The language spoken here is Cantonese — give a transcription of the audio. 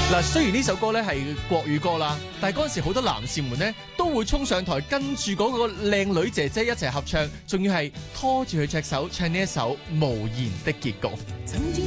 嗱，雖然呢首歌咧係國語歌啦，但係嗰陣時好多男士們咧都會衝上台跟住嗰個靚女姐姐一齊合唱，仲要係拖住佢隻手唱呢一首《無言的結局》。